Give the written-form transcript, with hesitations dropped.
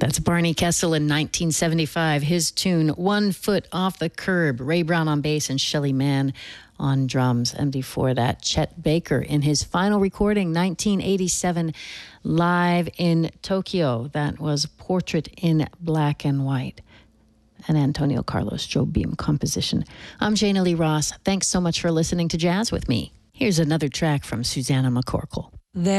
That's Barney Kessel in 1975. His tune, One Foot Off the Curb. Ray Brown on bass and Shelly Manne on drums. And before that, Chet Baker in his final recording, 1987, live in Tokyo. That was Portrait in Black and White. An Antonio Carlos Jobim composition. I'm Jana Lee Ross. Thanks so much for listening to Jazz with me. Here's another track from Susanna McCorkle.